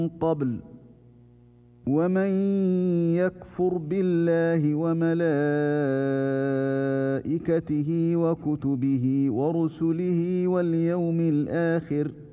قبل ومن يكفر بالله وملائكته وكتبه ورسله واليوم الآخر